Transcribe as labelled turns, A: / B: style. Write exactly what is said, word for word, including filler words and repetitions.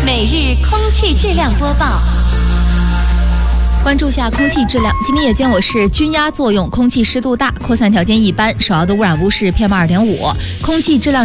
A: 每日空气质量播报。
B: 关注下空气质量，今天夜间我市均压作用，空气湿度大，扩散条件一般，首要的污染物是 P M 二点五，空气质量